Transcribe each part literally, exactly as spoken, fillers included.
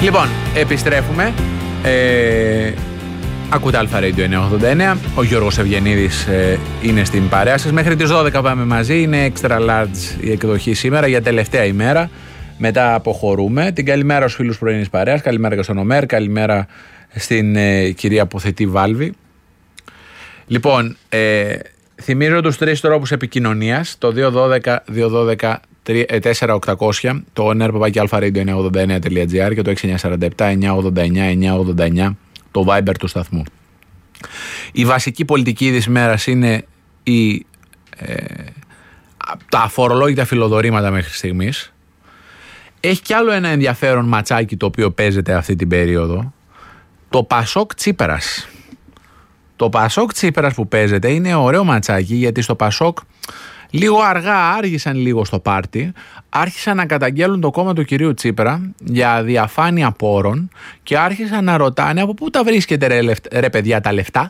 Λοιπόν, επιστρέφουμε. Ε, ακούτε Αλφα Radio εννιακόσια ογδόντα εννέα. Ο Γιώργος Ευγενίδης ε, είναι στην παρέα σας. Μέχρι τις δώδεκα πάμε μαζί. Είναι extra large η εκδοχή σήμερα για τελευταία ημέρα. Μετά αποχωρούμε. Την καλημέρα στους φίλους πρωινής παρέας. Καλημέρα και στον Ομέρ. Καλημέρα στην ε, κυρία Αποθετή Βάλβη. Λοιπόν, ε, θυμίζω τους τρεις τρόπους επικοινωνίας. Το δύο δώδεκα δύο δώδεκα τέσσερα οκτακόσια, το oner παπάκι αλφα radio εννιακόσια ογδόντα εννέα τελεία τζι άρ και το έξι εννιά τέσσερα επτά εννιακόσια ογδόντα εννέα εννιακόσια ογδόντα εννέα, το Viber του σταθμού. Η βασική πολιτική της μέρας είναι η, ε, τα αφορολόγητα φιλοδορήματα μέχρι στιγμής. Έχει κι άλλο ένα ενδιαφέρον ματσάκι το οποίο παίζεται αυτή την περίοδο. Το Πασόκ Τσίπρας. Το Πασόκ Τσίπρας που παίζεται είναι ωραίο ματσάκι, γιατί στο Πασόκ λίγο αργά άργησαν λίγο στο πάρτι, άρχισαν να καταγγέλουν το κόμμα του κυρίου Τσίπρα για διαφάνεια πόρων και άρχισαν να ρωτάνε από πού τα βρίσκεται ρε, ρε παιδιά τα λεφτά.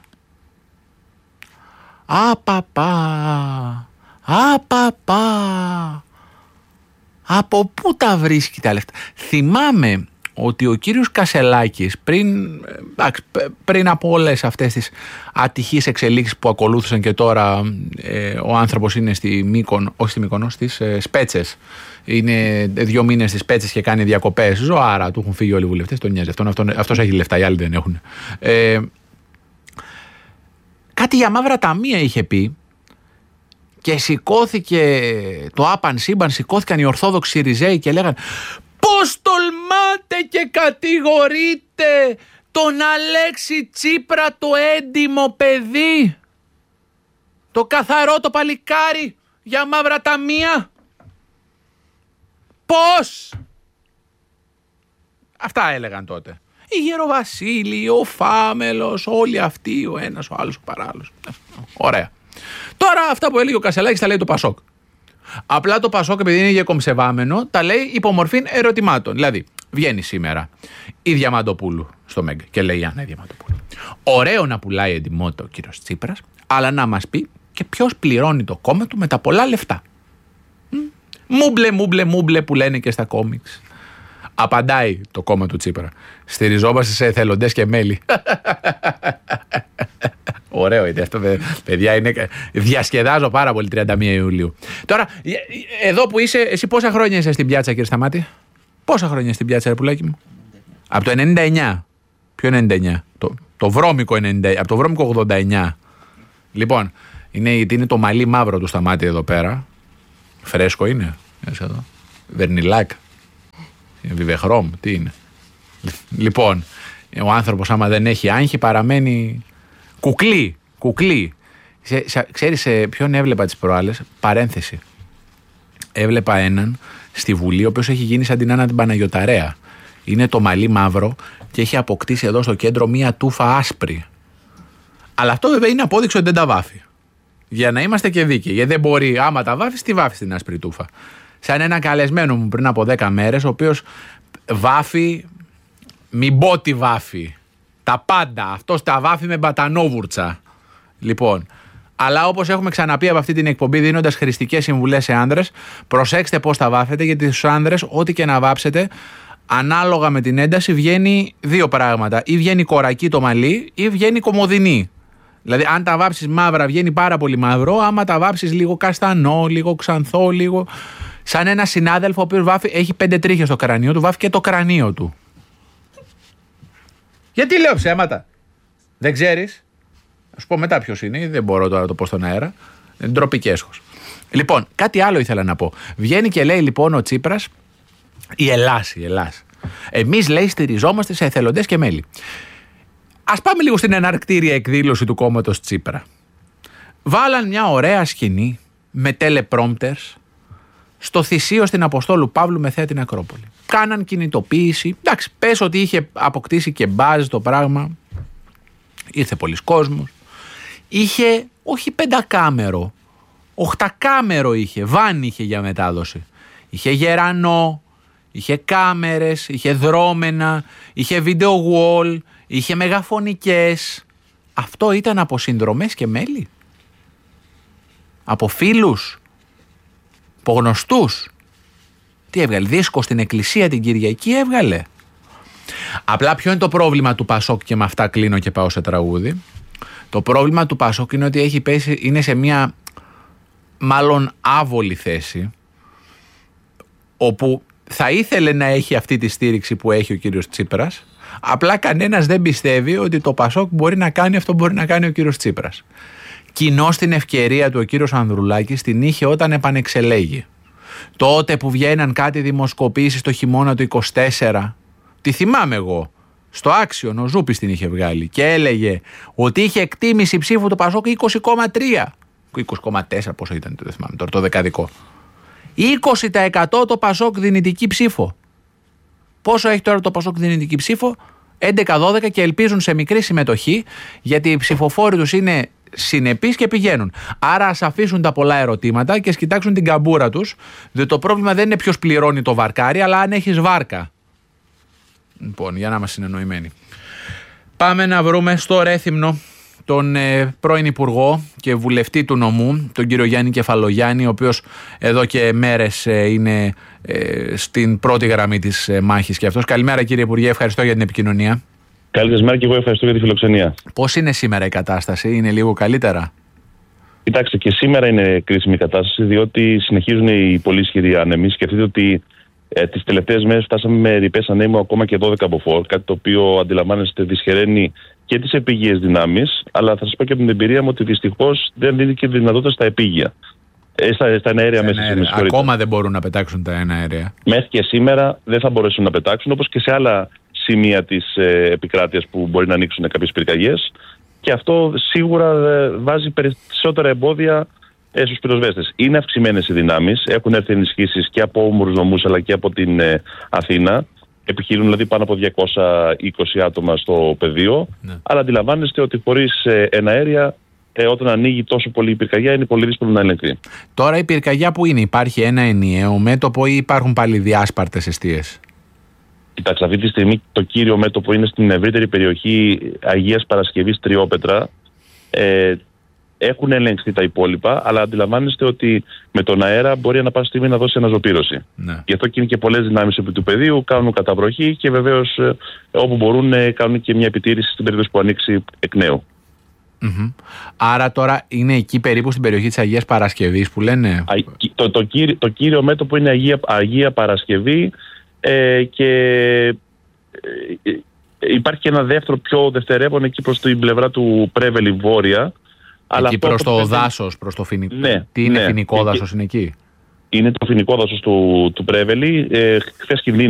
Απαπα, απαπα, από πού τα βρίσκει τα λεφτά. Θυμάμαι ότι ο κύριος Κασελάκης πριν, πριν από όλες αυτές τις ατυχείς εξελίξεις που ακολούθησαν και τώρα ε, ο άνθρωπος είναι στη Μύκονο, όχι στη Μύκονο, στις ε, Σπέτσες. Είναι δύο μήνες στις Σπέτσες και κάνει διακοπές. Ζωάρα, του έχουν φύγει όλοι οι βουλευτές, τον νοιάζει. Αυτόν, αυτόν, αυτός έχει λεφτά, οι άλλοι δεν έχουν. Ε, κάτι για μαύρα ταμεία είχε πει και σηκώθηκε το άπαν σύμπαν, σηκώθηκαν οι Ορθόδοξοι Ριζέοι και λέγανε πώς τολμάτε και κατηγορείτε τον Αλέξη Τσίπρα, το έντιμο παιδί, το καθαρό το παλικάρι για μαύρα ταμεία. Πώς? Αυτά έλεγαν τότε. Η Γεροβασίλη, ο Φάμελος, όλοι αυτοί, ο ένας, ο άλλος, ο παράλληλος. Ωραία. Τώρα αυτά που έλεγε ο Κασελάκης τα λέει το Πασόκ. Απλά το Πασόκ, επειδή είναι γεκομψευάμενο, τα λέει υπομορφήν ερωτημάτων. Δηλαδή, βγαίνει σήμερα η Διαμαντοπούλου στο Μέγκα και λέει: Άννα, η Διαμαντοπούλου, ωραίο να πουλάει εντιμότητα ο κύριος Τσίπρας, αλλά να μας πει και ποιος πληρώνει το κόμμα του με τα πολλά λεφτά. Μούμπλε, μούμπλε, μούμπλε που λένε και στα κόμιξ. Απαντάει το κόμμα του Τσίπρα: στηριζόμαστε σε εθελοντές και μέλη. Ωραίο είναι αυτό, παιδιά. Είναι... Διασκεδάζω πάρα πολύ τριάντα μία Ιουλίου. Τώρα, εδώ που είσαι, εσύ πόσα χρόνια είσαι στην πιάτσα, κύριε Σταμάτη? Πόσα χρόνια στην πιάτσα, ρε πουλάκι μου? Από το ενενήντα εννιά. Ποιο ενενήντα εννιά? Το, το βρώμικο ενενήντα εννιά. Από το βρώμικο ογδόντα εννιά. Λοιπόν, είναι, είναι το μαλλί μαύρο του Σταμάτη εδώ πέρα. Φρέσκο είναι. Εδώ. Βερνιλάκ. Βιβεχρόμ. Τι είναι? Λοιπόν, ο άνθρωπος άμα δεν έχει άγχη παραμένει κουκλί. Κουκλί. Ξέρεις σε ποιον έβλεπα τις προάλλες? Παρένθεση. Έβλεπα έναν στη Βουλή, ο οποίος έχει γίνει σαν την Άννα την Παναγιωταρέα. Είναι το μαλλί μαύρο και έχει αποκτήσει εδώ στο κέντρο μία τούφα άσπρη. Αλλά αυτό βέβαια είναι απόδειξη ότι δεν τα βάφει. Για να είμαστε και δίκαιοι. Γιατί δεν μπορεί, άμα τα βάφει, τη βάφει την άσπρη τούφα. Σαν ένα καλεσμένο μου πριν από δέκα μέρες, ο οποίος βάφει, μην πω τι βάφει. Τα πάντα. Αυτός τα βάφει με μπατανόβουρτσα. Λοιπόν. Αλλά όπως έχουμε ξαναπεί από αυτή την εκπομπή, δίνοντας χρηστικές συμβουλές σε άνδρες, προσέξτε πώς τα βάφετε, γιατί στους άνδρες, ό,τι και να βάψετε, ανάλογα με την ένταση, βγαίνει δύο πράγματα. Ή βγαίνει κορακί το μαλλί, ή βγαίνει κομμωδινή. Δηλαδή, αν τα βάψεις μαύρα, βγαίνει πάρα πολύ μαύρο. Άμα τα βάψεις λίγο καστανό, λίγο ξανθό, λίγο. Σαν ένα συνάδελφο ο οποίος βάφει, έχει πέντε τρίχες στο κρανίο του, βάφει και το κρανίο του. Γιατί λέω ψέματα? Δεν ξέρεις? Θα σου πω μετά ποιος είναι, δεν μπορώ τώρα να το πω στον αέρα. Είναι ντροπή και έσχος. Λοιπόν, κάτι άλλο ήθελα να πω. Βγαίνει και λέει λοιπόν ο Τσίπρας, η Ελλάς, η Ελλάς. Εμείς, λέει, στηριζόμαστε σε εθελοντές και μέλη. Ας πάμε λίγο στην εναρκτήρια εκδήλωση του κόμματος Τσίπρα. Βάλαν μια ωραία σκηνή με teleprompters στο Θησίο στην Αποστόλου Παύλου με θέα την Ακρόπολη. Κάναν κινητοποίηση. Εντάξει, πες ότι είχε αποκτήσει και μπάζ το πράγμα. Ήρθε πολλής κόσμος. Είχε όχι πεντακάμερο, οχτακάμερο είχε, βαν είχε για μετάδοση. Είχε γερανό, είχε κάμερες, είχε δρόμενα, είχε video wall, είχε μεγαφωνικές. Αυτό ήταν από συνδρομές και μέλη. Από φίλους, από γνωστούς. Τι έβγαλε? Δίσκο στην εκκλησία την Κυριακή έβγαλε. Απλά ποιο είναι το πρόβλημα του Πασόκ, και με αυτά κλείνω και πάω σε τραγούδι. Το πρόβλημα του Πασόκ είναι ότι έχει πέσει, είναι σε μια μάλλον άβολη θέση, όπου θα ήθελε να έχει αυτή τη στήριξη που έχει ο κύριος Τσίπρας, απλά κανένας δεν πιστεύει ότι το Πασόκ μπορεί να κάνει αυτό που μπορεί να κάνει ο κύριος Τσίπρας. Κοινώ στην ευκαιρία του ο κύριος Ανδρουλάκης την είχε όταν επανεξελέγει. Τότε που βγαίναν κάτι δημοσκοπήσεις το χειμώνα του είκοσι τέσσερα, τη θυμάμαι εγώ, στο Άξιον ο Ζούπης την είχε βγάλει και έλεγε ότι είχε εκτίμηση ψήφου του Πασόκ είκοσι κόμμα τρία, είκοσι κόμμα τέσσερα πόσο ήταν, δεν θυμάμαι τώρα, το δεκαδικό. είκοσι τοις εκατό το Πασόκ δυνητική ψήφο. Πόσο έχει τώρα το Πασόκ δυνητική ψήφο? έντεκα δώδεκα, και ελπίζουν σε μικρή συμμετοχή, γιατί οι ψηφοφόροι τους είναι συνεπείς και πηγαίνουν. Άρα ας αφήσουν τα πολλά ερωτήματα και ας κοιτάξουν την καμπούρα τους, διότι το πρόβλημα δεν είναι ποιος πληρώνει το βαρκάρι, αλλά αν έχεις βάρκα. Λοιπόν, για να είμαστε συνεννοημένοι. Πάμε να βρούμε στο Ρέθυμνο τον ε, πρώην Υπουργό και βουλευτή του νομού, τον κύριο Γιάννη Κεφαλογιάννη, ο οποίος εδώ και μέρες ε, είναι ε, στην πρώτη γραμμή της ε, μάχης και αυτός. Καλημέρα κύριε Υπουργέ, ευχαριστώ για την επικοινωνία. Καλησπέρα και εγώ ευχαριστώ για τη φιλοξενία. Πώς είναι σήμερα η κατάσταση, είναι λίγο καλύτερα? Κοιτάξτε, και σήμερα είναι κρίσιμη η κατάσταση, διότι συνεχίζουν οι πολύ ισχυροί άνεμοι. Σκεφτείτε ότι ε, τις τελευταίες μέρες φτάσαμε με ρηπές ανέμου ακόμα και δώδεκα μποφόρ, κάτι το οποίο αντιλαμβάνεστε δυσχεραίνει και τις επίγειες δυνάμεις, αλλά θα σας πω και από την εμπειρία μου ότι δυστυχώς δεν δίνει και δυνατότητα στα επίγεια. Ε, στα, στα εναέρια μέσα. Ακόμα δεν μπορούν να πετάξουν τα εναέρια. Μέχρι και σήμερα δεν θα μπορέσουν να πετάξουν, όπως και σε άλλα σημεία της ε, επικράτειας που μπορεί να ανοίξουν κάποιες πυρκαγιές. Και αυτό σίγουρα ε, βάζει περισσότερα εμπόδια ε, στους πυροσβέστες. Είναι αυξημένες οι δυνάμεις, έχουν έρθει ενισχύσεις και από όμορους νομούς αλλά και από την ε, Αθήνα. Επιχειρούν δηλαδή πάνω από διακόσια είκοσι άτομα στο πεδίο. Ναι. Αλλά αντιλαμβάνεστε ότι χωρίς ε, εναέρια, ε, όταν ανοίγει τόσο πολύ η πυρκαγιά, είναι πολύ δύσκολο να ελεγχθεί. Τώρα η πυρκαγιά που είναι, υπάρχει ένα ενιαίο μέτωπο ή υπάρχουν πάλι διάσπαρτες εστίες? Κοιτάξτε, αυτή τη στιγμή το κύριο μέτωπο είναι στην ευρύτερη περιοχή Αγίας Παρασκευής Τριόπετρα. Ε, έχουν ελεγχθεί τα υπόλοιπα, αλλά αντιλαμβάνεστε ότι με τον αέρα μπορεί ανά πάσα στιγμή να δώσει αναζωπήρωση. Ναι. Γι' αυτό και είναι και πολλές δυνάμεις επί του πεδίου, κάνουν καταβροχή και βεβαίως ε, όπου μπορούν ε, κάνουν και μια επιτήρηση στην περίπτωση που ανοίξει εκ νέου. Mm-hmm. Άρα τώρα είναι εκεί περίπου στην περιοχή της Αγίας Παρασκευής που λένε. Α, το, το, κύριο, το κύριο μέτωπο είναι Αγία, Αγία Παρασκευή. Ε, και ε, υπάρχει και ένα δεύτερο πιο δευτερεύον εκεί προς την πλευρά του Πρέβελη βόρεια. Εκεί προς το πέφτει... δάσος, προς το φοινικό. Ναι, τι είναι, ναι, φοινικό δάσος είναι εκεί? Είναι το φοινικό δάσος του, του Πρέβελη. Ε, χθες